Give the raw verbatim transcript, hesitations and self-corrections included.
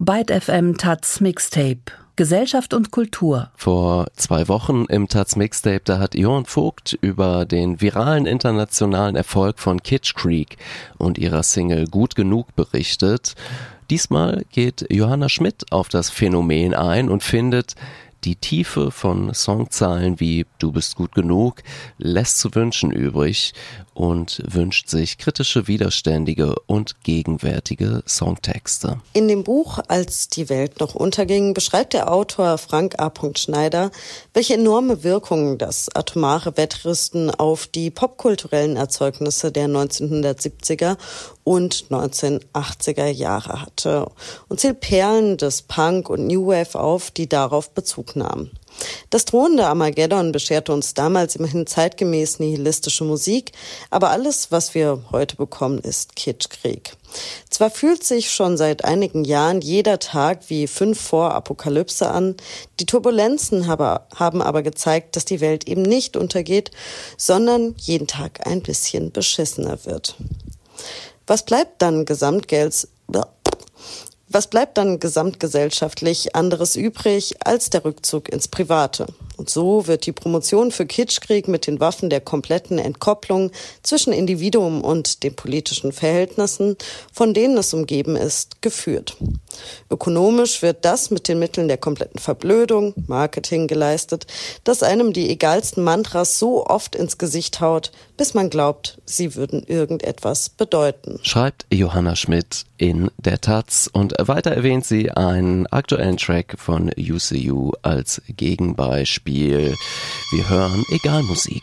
Byte F M Taz Mixtape. Gesellschaft und Kultur. Vor zwei Wochen im Taz Mixtape, da hat Johann Vogt über den viralen internationalen Erfolg von Kitsch Creek und ihrer Single Gut Genug berichtet. Diesmal geht Johanna Schmidt auf das Phänomen ein und findet, die Tiefe von Songzeilen wie Du bist gut genug lässt zu wünschen übrig und wünscht sich kritische, widerständige und gegenwärtige Songtexte. In dem Buch Als die Welt noch unterging beschreibt der Autor Frank A. Schneider, welche enorme Wirkung das atomare Wettrüsten auf die popkulturellen Erzeugnisse der neunzehnhundertsiebziger und neunzehnhundertachtziger Jahre hatte und zählt Perlen des Punk und New Wave auf, die darauf Bezug nahmen. Das drohende Armageddon bescherte uns damals immerhin zeitgemäß nihilistische Musik, aber alles, was wir heute bekommen, ist Kitschkrieg. Zwar fühlt sich schon seit einigen Jahren jeder Tag wie fünf vor Apokalypse an, die Turbulenzen haben aber gezeigt, dass die Welt eben nicht untergeht, sondern jeden Tag ein bisschen beschissener wird. Was bleibt dann Gesamtgelds... Was bleibt dann gesamtgesellschaftlich anderes übrig als der Rückzug ins Private? Und so wird die Promotion für Kitschkrieg mit den Waffen der kompletten Entkopplung zwischen Individuum und den politischen Verhältnissen, von denen es umgeben ist, geführt. Ökonomisch wird das mit den Mitteln der kompletten Verblödung, Marketing geleistet, das einem die egalsten Mantras so oft ins Gesicht haut, bis man glaubt, sie würden irgendetwas bedeuten. Schreibt Johanna Schmidt in der Taz und weiter erwähnt sie einen aktuellen Track von U C U als Gegenbeispiel. Wir hören Egalmusik.